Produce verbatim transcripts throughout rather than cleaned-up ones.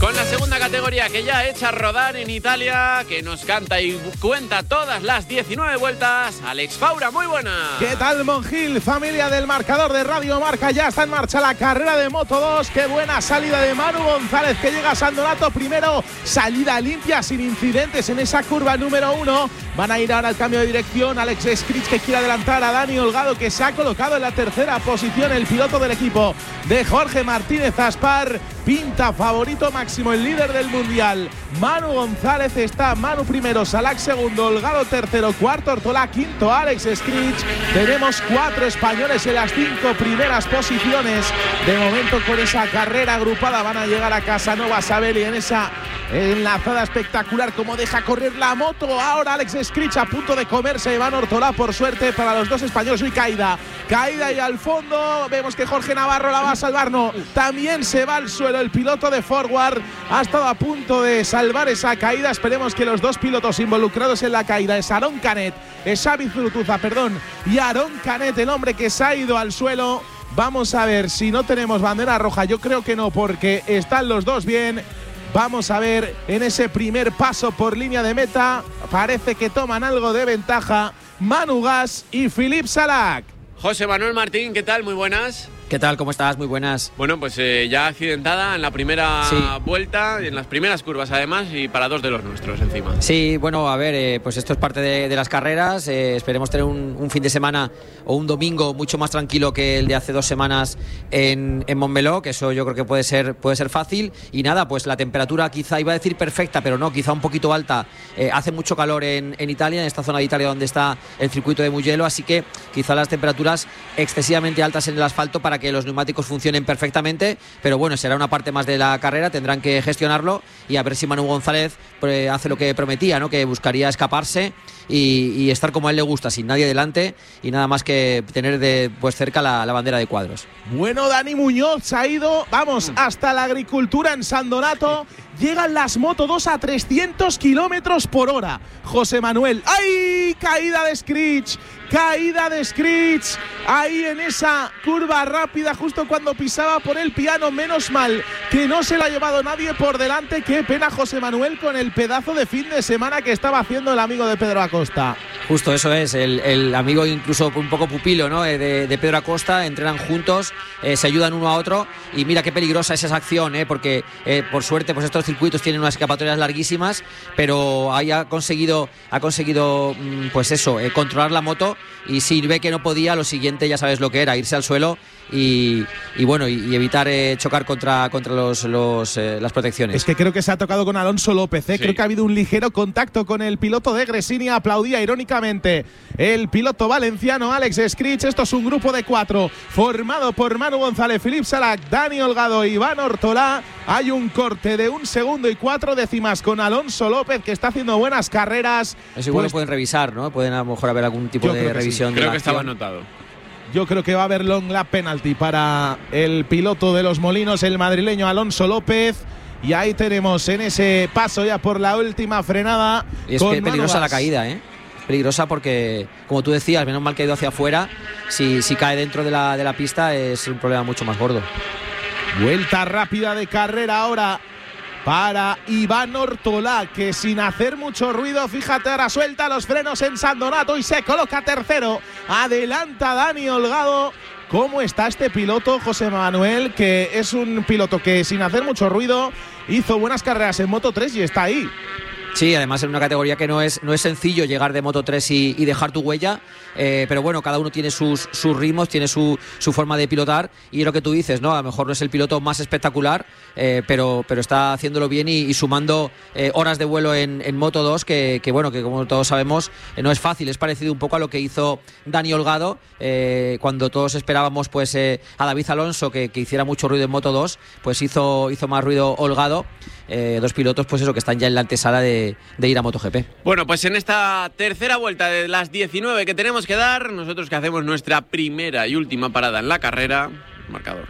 Con la segunda categoría que ya echa a rodar en Italia, que nos canta y cuenta todas las diecinueve vueltas, Alex Faura, muy buena. ¿Qué tal, Monjil? Familia del marcador de Radio Marca, ya está en marcha la carrera de Moto dos. Qué buena salida de Manu González, que llega a San Donato primero. Salida limpia, sin incidentes en esa curva número uno. Van a ir ahora al cambio de dirección. Alex Scritch, que quiere adelantar a Dani Holgado, que se ha colocado en la tercera posición. El piloto del equipo de Jorge Martínez Aspar pinta favorito máximo, el líder del mundial. Manu González está, Manu primero, Salak segundo, Holgado tercero, cuarto Ortolá, quinto Alex Scritch. Tenemos cuatro españoles en las cinco primeras posiciones. De momento, con esa carrera agrupada van a llegar a Casanova Sabelli en esa enlazada espectacular, como deja correr la moto. Ahora Alex Scritch a punto de comerse a Iván Ortolá, por suerte para los dos españoles. Y caída, caída y al fondo vemos que Jorge Navarro la va a salvar. No, también se va al suelo el piloto de Forward. Ha estado a punto de salvar esa caída. Esperemos que los dos pilotos involucrados en la caída es Aaron Canet, es Xavi Zurutuza, perdón, y Aaron Canet, el hombre que se ha ido al suelo. Vamos a ver si no tenemos bandera roja. Yo creo que no, porque están los dos bien. Vamos a ver en ese primer paso por línea de meta. Parece que toman algo de ventaja Manu Gas y Philippe Salak. José Manuel Martín, ¿qué tal? Muy buenas. ¿Qué tal? ¿Cómo estás? Muy buenas. Bueno, pues eh, ya accidentada en la primera sí. vuelta, en las primeras curvas además, y para dos de los nuestros encima. Sí, bueno, a ver, eh, pues esto es parte de, de las carreras. Eh, esperemos tener un, un fin de semana o un domingo mucho más tranquilo que el de hace dos semanas en, en Montmeló, que eso yo creo que puede ser, puede ser fácil. Y nada, pues la temperatura quizá, iba a decir perfecta, pero no, quizá un poquito alta. Eh, hace mucho calor en, en Italia, en esta zona de Italia donde está el circuito de Mugello, así que quizá las temperaturas excesivamente altas en el asfalto para que los neumáticos funcionen perfectamente, pero bueno, será una parte más de la carrera, tendrán que gestionarlo y a ver si Manu González pues, hace lo que prometía, ¿no? Que buscaría escaparse y, y estar como a él le gusta, sin nadie delante y nada más que tener de pues cerca la, la bandera de cuadros. Bueno, Dani Muñoz se ha ido, vamos, hasta la agricultura en San Donato. Llegan las Moto dos a trescientos kilómetros por hora. José Manuel, ¡ay! Caída de Scritch, caída de Scritch. Ahí en esa curva rápida, justo cuando pisaba por el piano. Menos mal que no se la ha llevado nadie por delante. Qué pena, José Manuel, con el pedazo de fin de semana que estaba haciendo el amigo de Pedro Acosta. Justo eso es, el, el amigo incluso un poco pupilo, ¿no? de, de Pedro Acosta, entrenan juntos, eh, se ayudan uno a otro y mira qué peligrosa es esa acción, ¿eh? porque eh, por suerte pues estos circuitos tienen unas escapatorias larguísimas, pero ahí ha conseguido, ha conseguido pues eso, eh, controlar la moto y si ve que no podía, lo siguiente ya sabes lo que era, irse al suelo y, y bueno, y, y evitar eh, chocar contra, contra los, los, eh, las protecciones. Es que creo que se ha tocado con Alonso López, ¿eh? Sí. Creo que ha habido un ligero contacto con el piloto de Gresini, aplaudía irónicamente el piloto valenciano Alex Scritch. Esto es un grupo de cuatro formado por Manu González, Philippe Salak, Dani Holgado y Iván Ortolá. Hay un corte de un segundo y cuatro décimas con Alonso López, que está haciendo buenas carreras. Eso igual pues, lo pueden revisar, ¿no? Pueden a lo mejor haber algún tipo de revisión. Sí. Creo de que estaba anotado. Yo creo que va a haber long lap penalty para el piloto de los Molinos, el madrileño Alonso López. Y ahí tenemos en ese paso ya por la última frenada. Y es que peligrosa la caída, ¿eh? Peligrosa porque, como tú decías, menos mal que ha ido hacia afuera. Si, si cae dentro de la, de la pista es un problema mucho más gordo. Vuelta rápida de carrera ahora para Iván Ortolá, que sin hacer mucho ruido, fíjate, ahora suelta los frenos en San Donato y se coloca tercero. Adelanta Dani Holgado. ¿Cómo está este piloto, José Manuel? Que es un piloto que sin hacer mucho ruido hizo buenas carreras en Moto tres y está ahí. Sí, además en una categoría que no es, no es sencillo llegar de Moto tres y, y dejar tu huella, eh, pero bueno, cada uno tiene sus, sus ritmos, tiene su, su forma de pilotar y es lo que tú dices, ¿no? A lo mejor no es el piloto más espectacular, eh, pero, pero está haciéndolo bien y, y sumando eh, horas de vuelo en, en Moto dos, que, que bueno, que como todos sabemos eh, no es fácil, es parecido un poco a lo que hizo Dani Holgado, eh, cuando todos esperábamos pues eh, a David Alonso que, que hiciera mucho ruido en Moto dos, pues hizo, hizo más ruido Holgado. Eh, dos pilotos pues eso que están ya en la antesala de, de ir a MotoGP. Bueno, pues en esta tercera vuelta de las diecinueve que tenemos que dar, nosotros que hacemos nuestra primera y última parada en la carrera, marcador.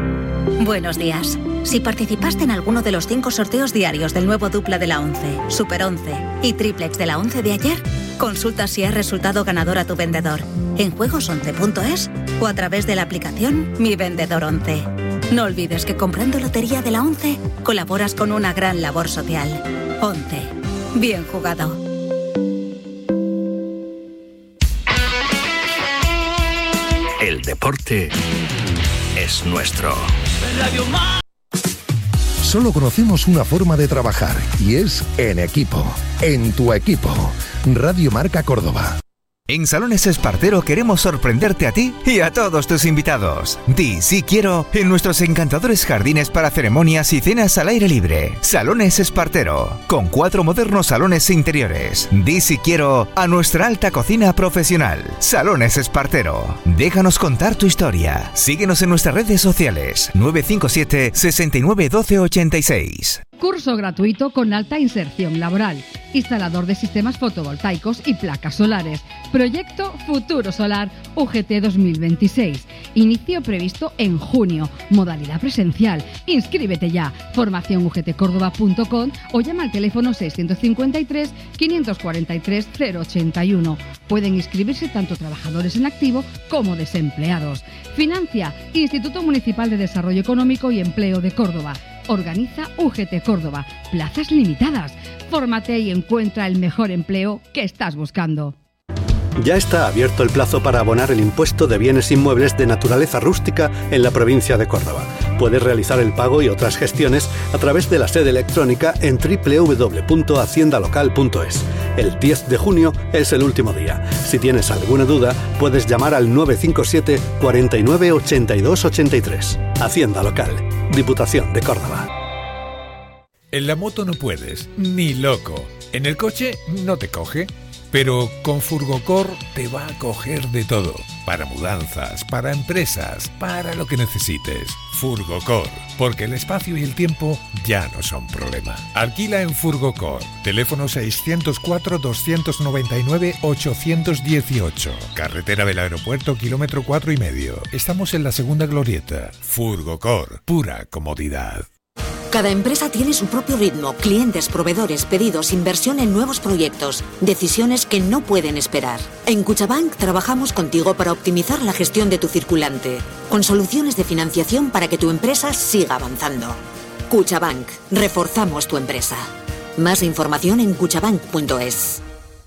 Buenos días. Si participaste en alguno de los cinco sorteos diarios del nuevo dupla de la once, Super once y triplex de la once de ayer, consulta si has resultado ganador a tu vendedor en juegos once punto es o a través de la aplicación Mi Vendedor once. No olvides que comprando Lotería de la ONCE colaboras con una gran labor social. ONCE. Bien jugado. El deporte es nuestro. Solo conocemos una forma de trabajar y es en equipo. En tu equipo. Radio Marca Córdoba. En Salones Espartero queremos sorprenderte a ti y a todos tus invitados. Di sí quiero en nuestros encantadores jardines para ceremonias y cenas al aire libre. Salones Espartero, con cuatro modernos salones interiores. Di sí quiero a nuestra alta cocina profesional. Salones Espartero. Déjanos contar tu historia. Síguenos en nuestras redes sociales. nueve cinco siete, sesenta y nueve, doce, ochenta y seis. Curso gratuito con alta inserción laboral. Instalador de sistemas fotovoltaicos y placas solares. Proyecto Futuro Solar U G T dos mil veintiséis. Inicio previsto en junio. Modalidad presencial. Inscríbete ya. Formación u g t córdoba punto com o llama al teléfono seiscientos cincuenta y tres, quinientos cuarenta y tres, cero ochenta y uno. Pueden inscribirse tanto trabajadores en activo como desempleados. Financia Instituto Municipal de Desarrollo Económico y Empleo de Córdoba. Organiza U G T Córdoba. Plazas limitadas. Fórmate y encuentra el mejor empleo que estás buscando. Ya está abierto el plazo para abonar el impuesto de bienes inmuebles de naturaleza rústica en la provincia de Córdoba. Puedes realizar el pago y otras gestiones a través de la sede electrónica en doble u doble u doble u punto hacienda local punto es. El diez de junio es el último día. Si tienes alguna duda, puedes llamar al nueve cinco siete, cuarenta y nueve, ochenta y dos, ochenta y tres. Hacienda Local, Diputación de Córdoba. En la moto no puedes, ni loco. En el coche no te coge. Pero con Furgocor te va a coger de todo. Para mudanzas, para empresas, para lo que necesites. Furgocor, porque el espacio y el tiempo ya no son problema. Alquila en Furgocor. Teléfono seiscientos cuatro, doscientos noventa y nueve, ochocientos dieciocho. Carretera del Aeropuerto, kilómetro cuatro y medio. Estamos en la segunda glorieta. Furgocor, pura comodidad. Cada empresa tiene su propio ritmo, clientes, proveedores, pedidos, inversión en nuevos proyectos, decisiones que no pueden esperar. En Cuchabank trabajamos contigo para optimizar la gestión de tu circulante, con soluciones de financiación para que tu empresa siga avanzando. Cuchabank, reforzamos tu empresa. Más información en cuchabank punto es.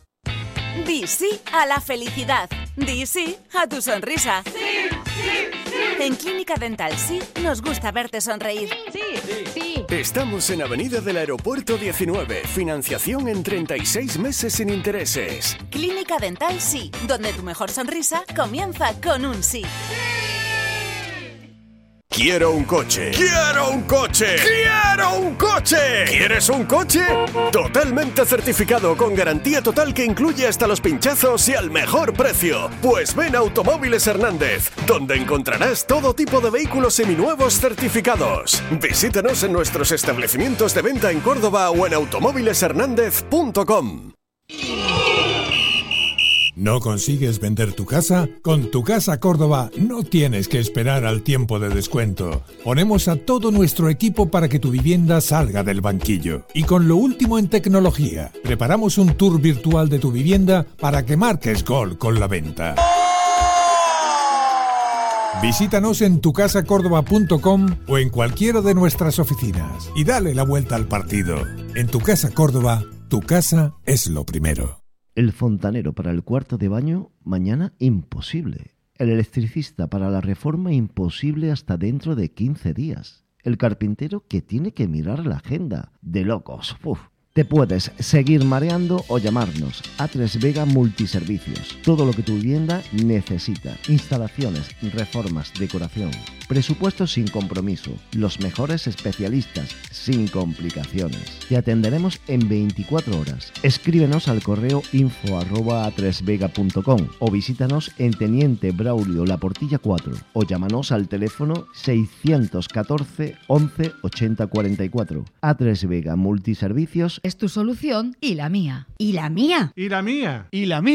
Di sí a la felicidad. Di sí a tu sonrisa. Sí, sí, sí. En Clínica Dental Sí nos gusta verte sonreír. Sí, sí, sí. Estamos en Avenida del Aeropuerto diecinueve. Financiación en treinta y seis meses sin intereses. Clínica Dental Sí, donde tu mejor sonrisa comienza con un sí. Quiero un coche. ¡Quiero un coche! ¡Quiero un coche! ¿Quieres un coche? Totalmente certificado, con garantía total que incluye hasta los pinchazos y al mejor precio. Pues ven a Automóviles Hernández, donde encontrarás todo tipo de vehículos seminuevos certificados. Visítanos en nuestros establecimientos de venta en Córdoba o en automóviles hernández punto com. ¿No consigues vender tu casa? Con Tu Casa Córdoba no tienes que esperar al tiempo de descuento. Ponemos a todo nuestro equipo para que tu vivienda salga del banquillo. Y con lo último en tecnología, preparamos un tour virtual de tu vivienda para que marques gol con la venta. Visítanos en tu casa córdoba punto com o en cualquiera de nuestras oficinas y dale la vuelta al partido. En Tu Casa Córdoba, tu casa es lo primero. El fontanero para el cuarto de baño, mañana imposible. El electricista para la reforma, imposible hasta dentro de quince días. El carpintero que tiene que mirar la agenda. De locos. Uf. Te puedes seguir mareando o llamarnos. A tres Vega Multiservicios. Todo lo que tu vivienda necesita. Instalaciones, reformas, decoración. Presupuestos sin compromiso. Los mejores especialistas, sin complicaciones. Te atenderemos en veinticuatro horas. Escríbenos al correo info arroba a tres vega punto com o visítanos en Teniente Braulio La Portilla cuatro o llámanos al teléfono seiscientos catorce, once, ochenta, cuarenta y cuatro. A tres Vega Multiservicios es tu solución y la mía. ¿Y la mía? ¿Y la mía? ¿Y la mía?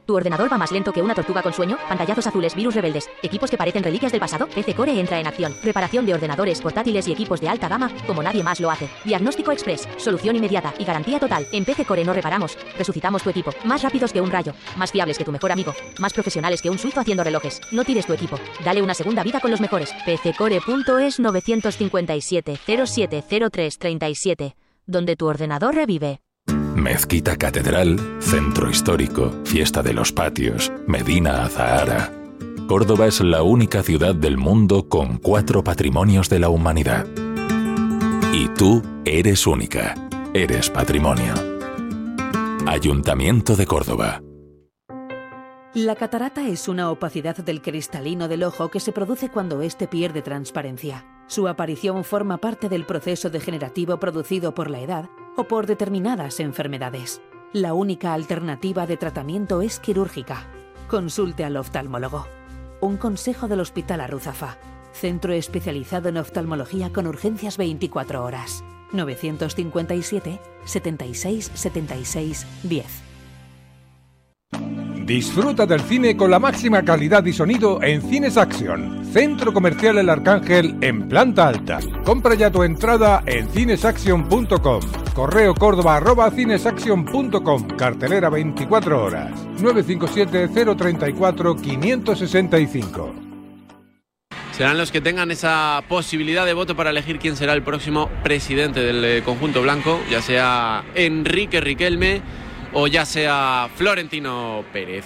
¿Tu ordenador va más lento que una tortuga con sueño? Pantallazos azules, virus rebeldes, equipos que parecen reliquias del pasado. P C Core entra en acción. Reparación de ordenadores portátiles y equipos de alta gama, como nadie más lo hace. Diagnóstico express, solución inmediata y garantía total. En P C Core no reparamos, resucitamos tu equipo. Más rápidos que un rayo, más fiables que tu mejor amigo, más profesionales que un suizo haciendo relojes. No tires tu equipo, dale una segunda vida con los mejores. P C Core punto es nueve cinco siete, cero siete cero tres tres siete, donde tu ordenador revive. Mezquita Catedral, Centro Histórico, Fiesta de los Patios, Medina Azahara. Córdoba es la única ciudad del mundo con cuatro patrimonios de la humanidad. Y tú eres única, eres patrimonio. Ayuntamiento de Córdoba. La catarata es una opacidad del cristalino del ojo que se produce cuando éste pierde transparencia. Su aparición forma parte del proceso degenerativo producido por la edad o por determinadas enfermedades. La única alternativa de tratamiento es quirúrgica. Consulte al oftalmólogo. Un consejo del Hospital Arruzafa, centro especializado en oftalmología con urgencias veinticuatro horas. nueve cinco siete, setenta y seis, setenta y seis, diez. Disfruta del cine con la máxima calidad y sonido en Cines Action, Centro Comercial El Arcángel en planta alta. Compra ya tu entrada en cinesaction punto com. Correo córdoba arroba cinesaction punto com. Cartelera veinticuatro horas. nueve cinco siete, cero tres cuatro, cinco seis cinco. Serán los que tengan esa posibilidad de voto para elegir quién será el próximo presidente del eh, conjunto blanco, ya sea Enrique Riquelme o ya sea Florentino Pérez.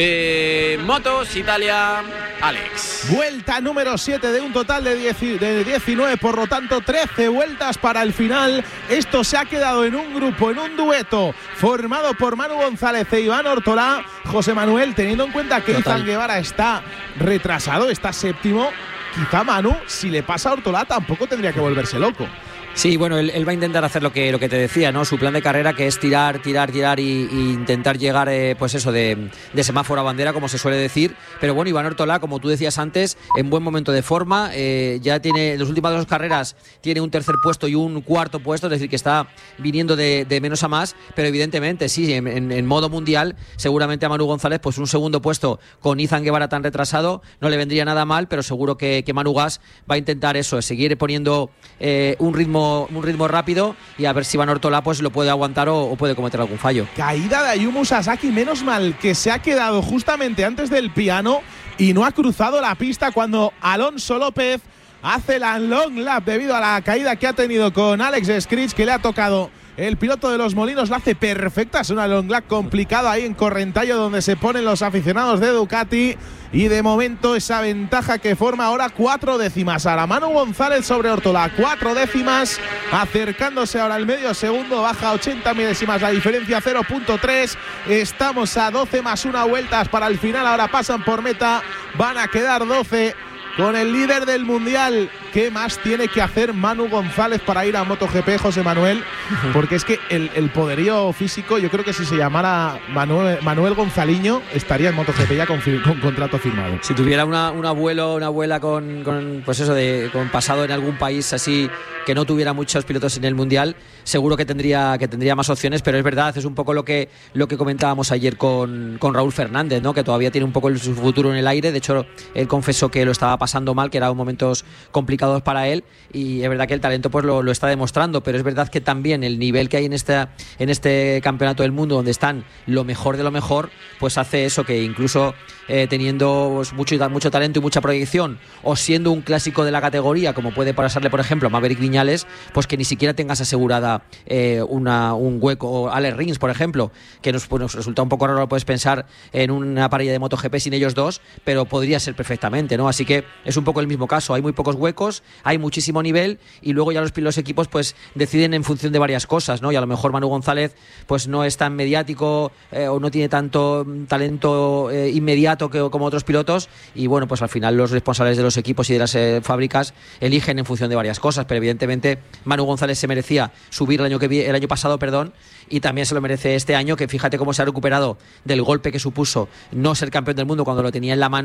Eh, motos, Italia, Alex. Vuelta número siete de un total de, diez, de diecinueve, por lo tanto trece vueltas para el final. Esto se ha quedado en un grupo, en un dueto formado por Manu González e Iván Ortolá. José Manuel, teniendo en cuenta que Izan Guevara está retrasado, está séptimo, quizá Manu, si le pasa a Ortolá, tampoco tendría que volverse loco. Sí, bueno, él, él va a intentar hacer lo que, lo que te decía, ¿no? Su plan de carrera, que es tirar, tirar, tirar y, y intentar llegar, eh, pues eso, de, de semáforo a bandera, como se suele decir. Pero bueno, Iván Ortolá, como tú decías antes, en buen momento de forma, eh, ya tiene, en las últimas dos carreras, tiene un tercer puesto y un cuarto puesto, es decir, que está viniendo de, de menos a más, pero evidentemente, sí, en, en, en modo mundial, seguramente a Manu González, pues un segundo puesto con Izan Guevara tan retrasado, no le vendría nada mal, pero seguro que, que Manu Gas va a intentar eso, seguir poniendo eh, un ritmo un ritmo rápido y a ver si Iván Ortolá pues lo puede aguantar o, o puede cometer algún fallo. Caída de Ayumu Sasaki, menos mal que se ha quedado justamente antes del piano y no ha cruzado la pista cuando Alonso López hace la long lap debido a la caída que ha tenido con Alex Scritch, que le ha tocado. El piloto de los Molinos la hace perfecta, es una long lap complicada ahí en Correntallo, donde se ponen los aficionados de Ducati, y de momento esa ventaja que forma ahora cuatro décimas a la Manu González sobre Ortolá, cuatro décimas, acercándose ahora al medio segundo, baja ochenta milésimas la diferencia, cero punto tres, estamos a doce más una vueltas para el final, ahora pasan por meta, van a quedar doce. Con el líder del Mundial, ¿qué más tiene que hacer Manu González para ir a MotoGP, José Manuel? Porque es que el, el poderío físico, yo creo que si se llamara Manuel, Manuel Gonzaliño, estaría en MotoGP ya con, con contrato firmado. Si tuviera una, un abuelo, una abuela con, con pues eso de con pasado en algún país así que no tuviera muchos pilotos en el Mundial, seguro que tendría que tendría más opciones, pero es verdad, es un poco lo que lo que comentábamos ayer con, con Raúl Fernández, ¿no? Que todavía tiene un poco el, su futuro en el aire. De hecho, él confesó que lo estaba pasando pasando mal, que eran momentos complicados para él, y es verdad que el talento pues lo, lo está demostrando, pero es verdad que también el nivel que hay en esta en este campeonato del mundo, donde están lo mejor de lo mejor, pues hace eso, que incluso eh, teniendo pues, mucho, mucho talento y mucha proyección, o siendo un clásico de la categoría, como puede pasarle por ejemplo a Maverick Viñales, pues que ni siquiera tengas asegurada eh, una, un hueco, o Alex Rins, por ejemplo, que nos, pues, nos resulta un poco raro, lo puedes pensar en una parrilla de MotoGP sin ellos dos, pero podría ser perfectamente, ¿no? Así que es un poco el mismo caso, hay muy pocos huecos, hay muchísimo nivel, y luego ya los, los equipos pues deciden en función de varias cosas, ¿no? Y a lo mejor Manu González pues no es tan mediático eh, o no tiene tanto talento eh, inmediato que, como otros pilotos, y bueno, pues al final los responsables de los equipos y de las eh, fábricas eligen en función de varias cosas, pero evidentemente Manu González se merecía subir el año, que, el año pasado, perdón, y también se lo merece este año, que fíjate cómo se ha recuperado del golpe que supuso no ser campeón del mundo cuando lo tenía en la mano,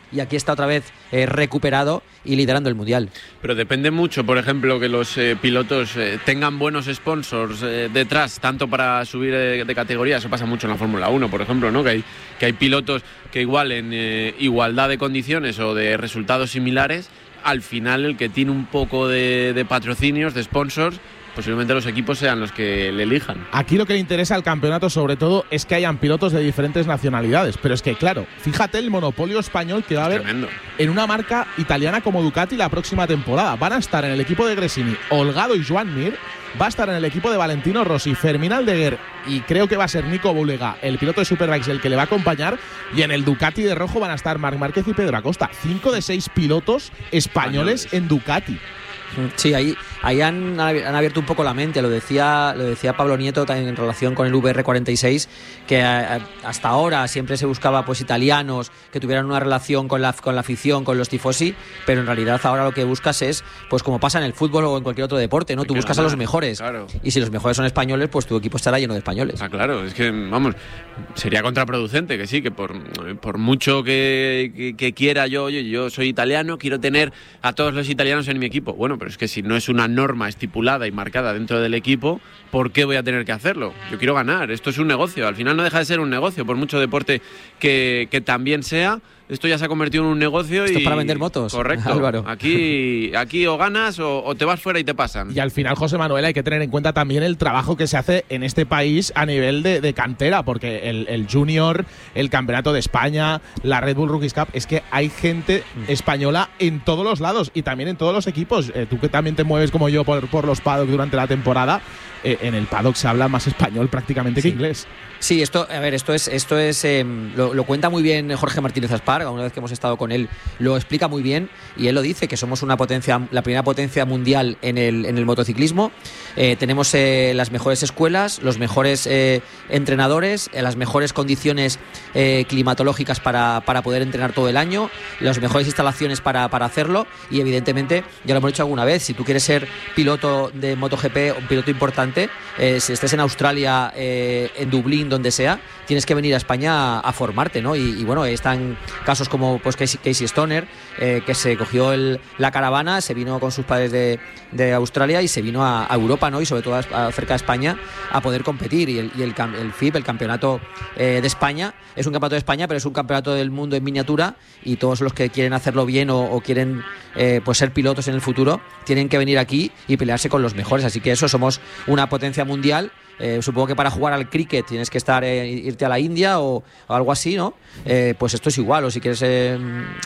y aquí está otra vez eh, recuperado y liderando el Mundial. Pero depende mucho, por ejemplo, que los eh, pilotos eh, tengan buenos sponsors eh, detrás, tanto para subir eh, de categoría. Eso pasa mucho en la Fórmula uno, por ejemplo, ¿no? Que hay, que hay pilotos que igual en eh, igualdad de condiciones o de resultados similares, al final el que tiene un poco de, de patrocinios, de sponsors, posiblemente los equipos sean los que le elijan. Aquí lo que le interesa al campeonato sobre todo es que hayan pilotos de diferentes nacionalidades, pero es que claro, fíjate el monopolio español que va a haber Tremendo. En una marca italiana como Ducati la próxima temporada. Van a estar en el equipo de Gresini Holgado y Joan Mir, va a estar en el equipo de Valentino Rossi, Fermín Aldeguer y creo que va a ser Nico Bulega, el piloto de Superbikes, el que le va a acompañar, y en el Ducati de rojo van a estar Marc Márquez y Pedro Acosta. Cinco de seis pilotos españoles, españoles. en Ducati. Sí, ahí, ahí han, han abierto un poco la mente, lo decía, lo decía Pablo Nieto también en relación con el V R cuarenta y seis, que a, a, hasta ahora siempre se buscaba pues italianos que tuvieran una relación con la, con la afición, con los tifosi, pero en realidad ahora lo que buscas es, pues como pasa en el fútbol o en cualquier otro deporte, ¿no? Tú buscas ganar, a los mejores, claro. Y si los mejores son españoles, pues tu equipo estará lleno de españoles. Ah, claro, es que, vamos, sería contraproducente, que sí, que por, por mucho que, que, que quiera yo, yo, yo soy italiano, quiero tener a todos los italianos en mi equipo. Bueno, pero es que si no es una norma estipulada y marcada dentro del equipo, ¿por qué voy a tener que hacerlo? Yo quiero ganar, esto es un negocio, al final no deja de ser un negocio, por mucho deporte que, que también sea. Esto ya se ha convertido en un negocio. Esto y es para vender motos. Correcto. Álvaro. Aquí, aquí o ganas o, o te vas fuera y te pasan. Y al final, José Manuel, hay que tener en cuenta también el trabajo que se hace en este país a nivel de, de cantera, porque el, el Junior, el Campeonato de España, la Red Bull Rookies Cup, es que hay gente española en todos los lados y también en todos los equipos. Eh, tú que también te mueves como yo por, por los paddocks durante la temporada, eh, en el paddock se habla más español prácticamente sí. que inglés. Sí, esto, a ver, esto es, esto es, eh, lo, lo cuenta muy bien Jorge Martínez Asparga, una vez que hemos estado con él, lo explica muy bien y él lo dice, que somos una potencia, la primera potencia mundial en el, en el motociclismo. Eh, tenemos eh, las mejores escuelas, los mejores eh, entrenadores, eh, las mejores condiciones eh, climatológicas para, para poder entrenar todo el año, las mejores instalaciones para, para hacerlo y evidentemente, ya lo hemos dicho alguna vez, si tú quieres ser piloto de MotoGP, un piloto importante, eh, si estés en Australia, eh, en Dublín, donde sea, tienes que venir a España a, a formarte, ¿no? Y, y bueno, están casos como pues Casey, Casey Stoner, eh, que se cogió el, la caravana, se vino con sus padres de, de Australia y se vino a, a Europa, ¿no? Y sobre todo a, a cerca de España a poder competir. Y el, y el, el F I P, el campeonato eh, de España, es un campeonato de España, pero es un campeonato del mundo en miniatura y todos los que quieren hacerlo bien o, o quieren eh, pues ser pilotos en el futuro tienen que venir aquí y pelearse con los mejores. Así que eso, somos una potencia mundial. Eh, supongo que para jugar al cricket tienes que estar eh, irte a la India o, o algo así, ¿no? Eh, pues esto es igual, o si quieres eh,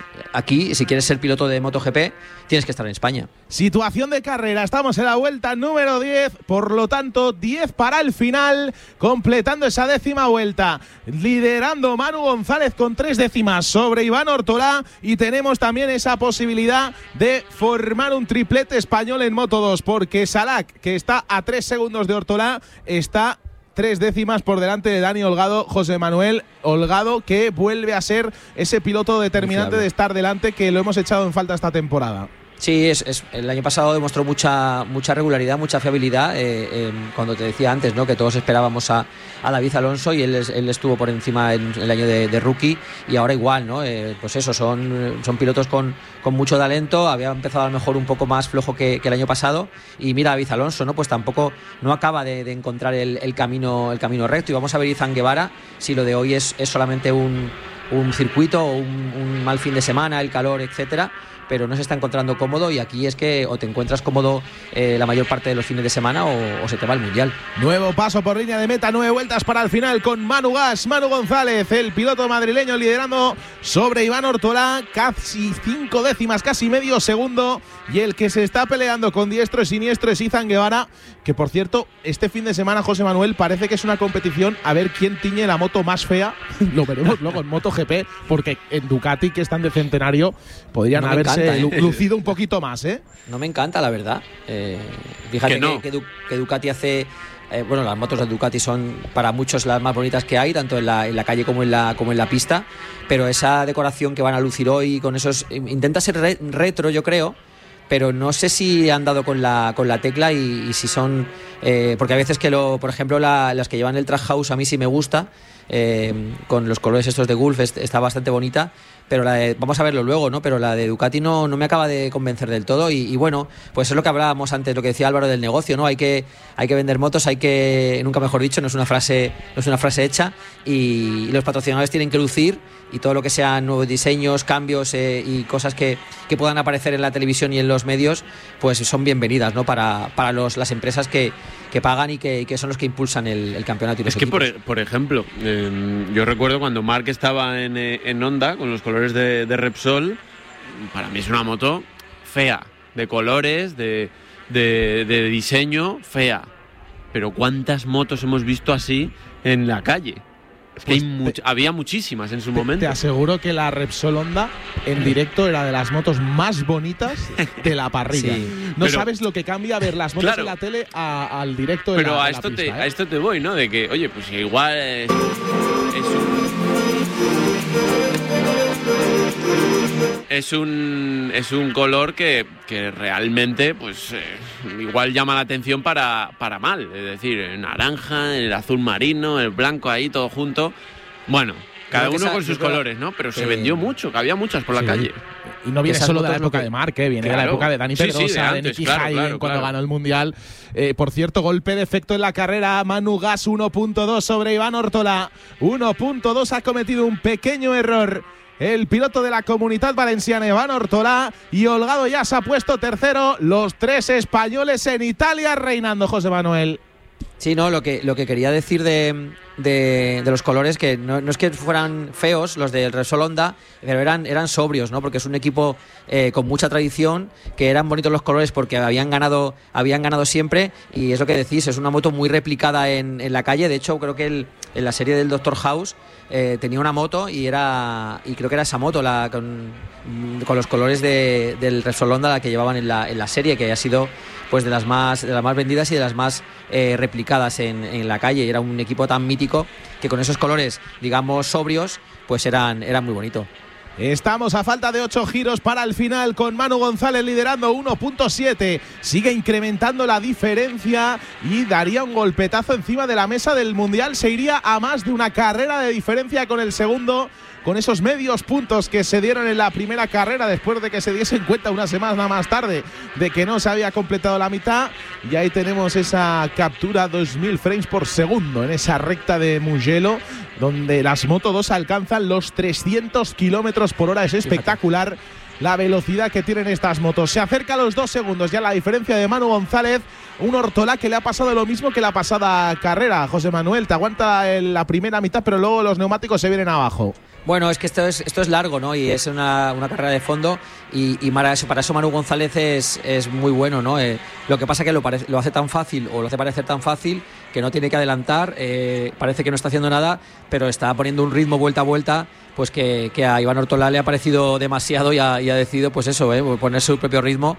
aquí, si quieres ser piloto de MotoGP, tienes que estar en España. Situación de carrera, estamos en la vuelta número diez, por lo tanto diez para el final, completando esa décima vuelta, liderando Manu González con tres décimas sobre Iván Ortolá, y tenemos también esa posibilidad de formar un triplete español en Moto dos, porque Salak, que está a tres segundos de Ortolá, está tres décimas por delante de Dani Holgado. José Manuel Holgado, que vuelve a ser ese piloto determinante de estar delante, que lo hemos echado en falta esta temporada. Sí, es, es, el año pasado demostró mucha mucha regularidad, mucha fiabilidad, eh, eh, cuando te decía antes, ¿no?, que todos esperábamos a, a David Alonso y él, él estuvo por encima en el año de, de rookie, y ahora igual, ¿no? Eh, pues eso, son, son pilotos con, con mucho talento. Había empezado a lo mejor un poco más flojo que, que el año pasado, y mira, David Alonso, ¿no?, pues tampoco no acaba de, de encontrar el, el camino el camino recto, y vamos a ver Izan Guevara si lo de hoy es, es solamente un, un circuito o un, un mal fin de semana, el calor, etcétera, pero no se está encontrando cómodo, y aquí es que o te encuentras cómodo eh, la mayor parte de los fines de semana o, o se te va el Mundial. Nuevo paso por línea de meta, nueve vueltas para el final con Manu Gas, Manu González, el piloto madrileño, liderando sobre Iván Ortolá, casi cinco décimas, casi medio segundo, y el que se está peleando con diestro y siniestro es Izan Guevara, que por cierto, este fin de semana, José Manuel, parece que es una competición a ver quién tiñe la moto más fea. Lo veremos luego en MotoGP, porque en Ducati, que están de centenario, podrían no haberse encanta, ¿eh? lucido un poquito más, ¿eh? No me encanta, la verdad. Eh, fíjate que, no. que, que, du que Ducati hace… Eh, bueno, las motos de Ducati son para muchos las más bonitas que hay, tanto en la, en la calle como en la, como en la pista, pero esa decoración que van a lucir hoy con esos… Intenta ser re retro, yo creo, pero no sé si han dado con la, con la tecla y, y si son… Eh, porque a veces que, lo, por ejemplo, la, las que llevan el Track House a mí sí me gusta, eh, con los colores estos de Gulf, está bastante bonita. Pero la de, vamos a verlo luego, ¿no? Pero la de Ducati no, no me acaba de convencer del todo y, y bueno, pues es lo que hablábamos antes, lo que decía Álvaro del negocio, ¿no? Hay que, hay que vender motos, hay que, nunca mejor dicho, no es una frase, no es una frase hecha y, y los patrocinadores tienen que lucir y todo lo que sean nuevos diseños, cambios eh, y cosas que, que puedan aparecer en la televisión y en los medios, pues son bienvenidas, ¿no? Para, para los, las empresas que, que pagan y que, que son los que impulsan el, el campeonato y los Es que, equipos. por, por ejemplo, eh, yo recuerdo cuando Marc estaba en, en Honda con los colores de, de Repsol, para mí es una moto fea, de colores, de, de, de diseño, fea. Pero ¿cuántas motos hemos visto así en la calle? Es que Pues hay much- te- había muchísimas en su Te, momento. te aseguro que la Repsol Honda en directo era de las motos más bonitas de la parrilla. Sí, no pero- sabes lo que cambia ver las motos Claro. en la tele a- al directo de Pero la, a de la esto, pista, te, ¿eh? a esto te voy, ¿no? De que, oye, pues igual es, es un, es un es un color que, que realmente, pues eh, igual llama la atención para, para mal. Es decir, el naranja, el azul marino, el blanco ahí, todo junto. Bueno, cada Creo que uno esa- con yo sus creo colores, ¿no? Pero se que- vendió mucho, que había muchas por Sí. la calle. Y no viene Esas solo de la motos lo época que- de Marc, ¿eh? Viene de la Claro. época de Dani Sí, sí, Pedrosa, de de, antes, Nicky claro, Hayden claro, cuando claro. ganó el Mundial. Eh, por cierto, golpe de efecto en la carrera. Manu Gas uno punto dos sobre Iván Ortola. uno punto dos ha cometido un pequeño error el piloto de la Comunidad Valenciana, Iván Ortola. Y Holgado ya se ha puesto tercero. Los tres españoles en Italia reinando, José Manuel. Sí, no, lo que, lo que quería decir de, de, de los colores, que no, no es que fueran feos los del Repsol Honda, pero eran, eran sobrios, ¿no? Porque es un equipo eh, con mucha tradición, que eran bonitos los colores porque habían ganado, habían ganado siempre, y es lo que decís, es una moto muy replicada en, en la calle. De hecho, creo que el, en la serie del Doctor House eh, tenía una moto y era y creo que era esa moto la con, con los colores de, del Repsol Honda, la que llevaban en la, en la serie, que ha sido pues de las más de las más vendidas y de las más eh, replicadas en, en la calle. Y era un equipo tan mítico que con esos colores, digamos, sobrios, pues eran, eran muy bonitos. Estamos a falta de ocho giros para el final, con Manu González liderando uno punto siete. Sigue incrementando la diferencia y daría un golpetazo encima de la mesa del Mundial. Se iría a más de una carrera de diferencia con el segundo, con esos medios puntos que se dieron en la primera carrera después de que se diesen cuenta una semana más tarde de que no se había completado la mitad. Y ahí tenemos esa captura, dos mil frames por segundo en esa recta de Mugello, donde las Moto dos alcanzan los trescientos kilómetros por hora. Es espectacular la velocidad que tienen estas motos. Se acerca a los dos segundos ya la diferencia de Manu González. Un Ortola que le ha pasado lo mismo que la pasada carrera. José Manuel, te aguanta en la primera mitad, pero luego los neumáticos se vienen abajo. Bueno, es que esto es, esto es largo, ¿no? Y es una, una carrera de fondo y, y para, eso, para eso Manu González es, es muy bueno, ¿no? Eh, lo que pasa es que lo, parece, lo hace tan fácil o lo hace parecer tan fácil que no tiene que adelantar, eh, parece que no está haciendo nada, pero está poniendo un ritmo vuelta a vuelta, pues que, que a Iván Ortola le ha parecido demasiado y ha, y ha decidido, pues eso, eh, poner su propio ritmo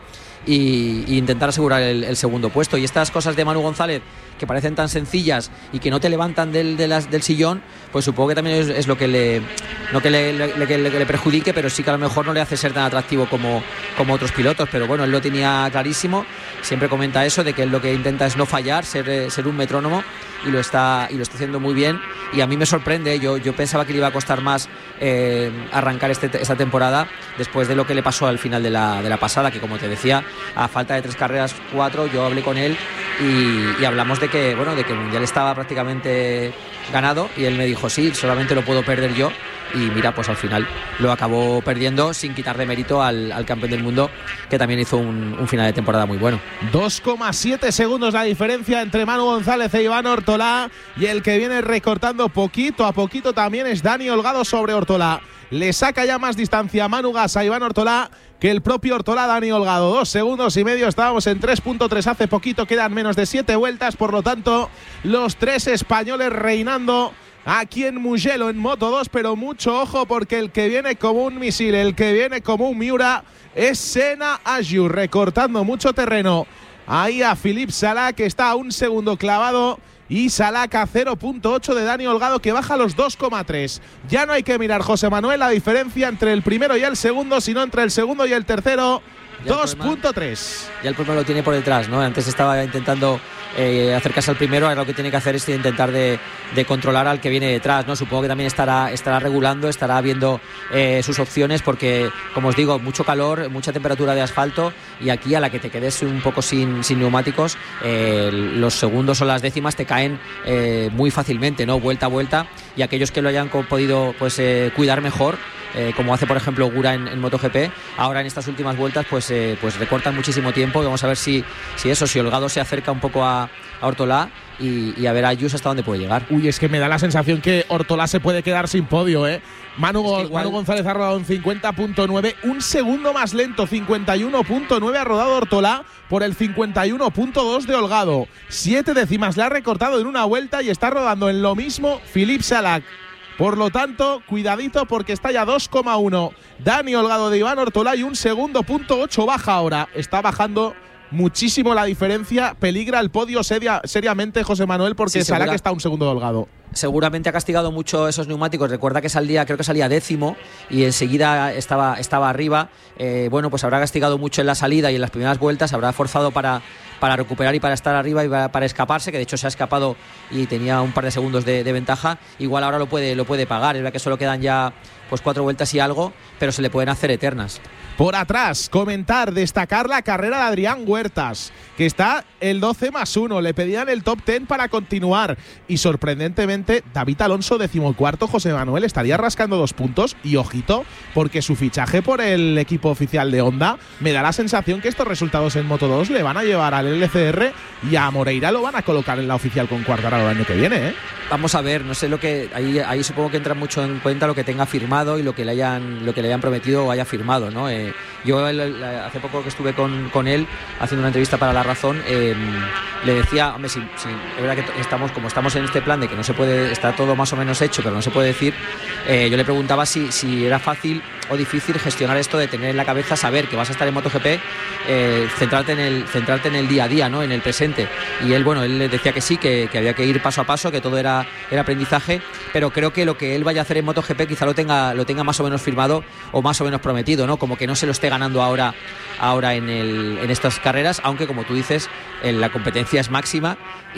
y, y intentar asegurar el, el segundo puesto. Y estas cosas de Manu González, que parecen tan sencillas y que no te levantan del, de las, del sillón, pues supongo que también es, es lo que le no que le, le, que le, que le perjudique, pero sí que a lo mejor no le hace ser tan atractivo como, como otros pilotos. Pero bueno, él lo tenía clarísimo, siempre comenta eso, de que él lo que intenta es no fallar, ser, ser un metrónomo, y lo está y lo está haciendo muy bien. Y a mí me sorprende, yo, yo pensaba que le iba a costar más eh, arrancar este, esta temporada después de lo que le pasó al final de la, de la pasada, que como te decía, a falta de tres carreras, cuatro, yo hablé con él y, y hablamos de que, bueno, de que el Mundial estaba prácticamente ganado, y él me dijo, sí, solamente lo puedo perder yo. Y mira, pues al final lo acabó perdiendo sin quitar de mérito al, al campeón del mundo, que también hizo un, un final de temporada muy bueno. dos coma siete segundos la diferencia entre Manu González e Iván Ortola, y el que viene recortando poquito a poquito también es Dani Holgado sobre Ortola. Le saca ya más distancia Manu Gas a Iván Ortola que el propio Ortola. Dani Holgado, dos segundos y medio, estábamos en tres punto tres hace poquito, quedan menos de siete vueltas, por lo tanto los tres españoles reinando aquí en Mugello en Moto dos, pero mucho ojo porque el que viene como un misil, el que viene como un Miura es Senna Agiu, recortando mucho terreno ahí a Philippe Salak, que está a un segundo clavado, y Salak a cero punto ocho de Dani Holgado, que baja a los dos coma tres. Ya no hay que mirar, José Manuel, la diferencia entre el primero y el segundo, sino entre el segundo y el tercero, dos punto tres. Ya el problema lo tiene por detrás, ¿no? Antes estaba intentando eh, acercarse al primero, ahora lo que tiene que hacer es intentar de, de controlar al que viene detrás, ¿no? Supongo que también estará, estará regulando, estará viendo eh, sus opciones, porque, como os digo, mucho calor, mucha temperatura de asfalto, y aquí a la que te quedes un poco sin, sin neumáticos, eh, los segundos o las décimas te caen eh, muy fácilmente, ¿no? Vuelta a vuelta, y aquellos que lo hayan podido pues eh, cuidar mejor, Eh, como hace por ejemplo Gura en, en MotoGP, ahora en estas últimas vueltas pues, eh, pues recortan muchísimo tiempo, y vamos a ver si, si eso, si Holgado se acerca un poco a, a Ortolá y, y a ver a Ayuso hasta dónde puede llegar. Uy, es que me da la sensación que Ortolá se puede quedar sin podio, ¿eh? Manu, es que igual... Manu González ha rodado en cincuenta punto nueve, un segundo más lento, cincuenta y uno punto nueve ha rodado Ortolá por el cincuenta y uno punto dos de Holgado. Siete décimas le ha recortado en una vuelta y está rodando en lo mismo Philippe Salac. Por lo tanto, cuidadito, porque está ya dos coma uno Dani Holgado de Iván Ortolá, y un segundo punto ocho baja ahora. Está bajando muchísimo la diferencia. Peligra el podio seria, seriamente, José Manuel, porque sí, Salac está un segundo de Holgado. Seguramente ha castigado mucho esos neumáticos. Recuerda que salía, creo que salía décimo y enseguida estaba, estaba arriba. Eh, bueno, pues habrá castigado mucho en la salida y en las primeras vueltas, habrá forzado para, para recuperar y para estar arriba y para, para escaparse, que de hecho se ha escapado y tenía un par de segundos de, de ventaja. Igual ahora lo puede, lo puede pagar. Es verdad que solo quedan ya pues cuatro vueltas y algo, pero se le pueden hacer eternas. Por atrás, comentar, destacar la carrera de Adrián Huertas, que está el doce más uno. Le pedían el top diez para continuar. Y sorprendentemente, David Alonso, decimocuarto, José Manuel, estaría rascando dos puntos. Y ojito, porque su fichaje por el equipo oficial de Honda, me da la sensación que estos resultados en Moto dos le van a llevar al L C R, y a Moreira lo van a colocar en la oficial con Quartararo el año que viene, ¿eh? Vamos a ver, no sé lo que. Ahí, ahí supongo que entra mucho en cuenta lo que tenga firmado y lo que le hayan, lo que le hayan prometido o haya firmado, ¿no? Eh, yo el, el, hace poco que estuve con, con él haciendo una entrevista para La Razón, eh, le decía, hombre, si, si es verdad que estamos, como estamos en este plan de que no se puede, está todo más o menos hecho, pero no se puede decir, eh, yo le preguntaba si, si era fácil o difícil gestionar esto de tener en la cabeza, saber que vas a estar en MotoGP, eh, centrarte en el centrarte en el día a día, ¿no? En el presente. Y él, bueno, él le decía que sí, que, que había que ir paso a paso, que todo era, era aprendizaje, pero creo que lo que él vaya a hacer en MotoGP quizá lo tenga, lo tenga más o menos firmado o más o menos prometido, ¿no? Como que no se lo esté ganando ahora, ahora en, el, en estas carreras, aunque como tú dices, en la competencia es máxima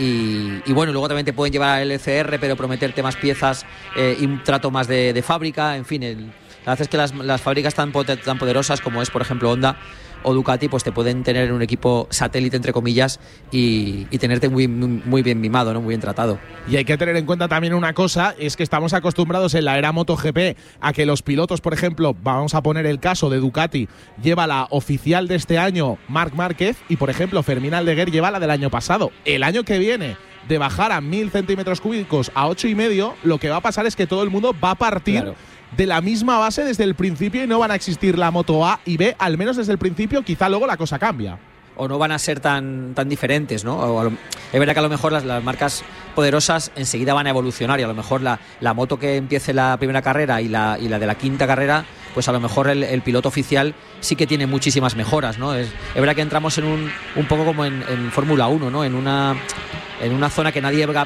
y, y bueno, luego también te pueden llevar al L C R, pero prometerte más piezas eh, y un trato más de, de fábrica, en fin, el, la verdad es que las, las fábricas tan, tan poderosas como es, por ejemplo, Honda o Ducati, pues te pueden tener en un equipo satélite, entre comillas, y, y tenerte muy, muy, muy bien mimado, ¿no? Muy bien tratado. Y hay que tener en cuenta también una cosa, es que estamos acostumbrados en la era MotoGP a que los pilotos, por ejemplo, vamos a poner el caso de Ducati, lleva la oficial de este año Marc Márquez, y por ejemplo Fermín Aldeguer lleva la del año pasado. El año que viene, de bajar a mil centímetros cúbicos a ocho y medio, lo que va a pasar es que todo el mundo va a partir claro. de la misma base desde el principio, y no van a existir la Moto A y B, al menos desde el principio. Quizá luego la cosa cambia. O no van a ser tan, tan diferentes, ¿no? O a lo, es verdad que a lo mejor las, las marcas poderosas enseguida van a evolucionar, y a lo mejor la, la moto que empiece la primera carrera y la, y la de la quinta carrera, pues a lo mejor el, el piloto oficial sí que tiene muchísimas mejoras, ¿no? Es, es verdad que entramos en un, un poco como en, en Fórmula uno, ¿no? En una, en una zona que nadie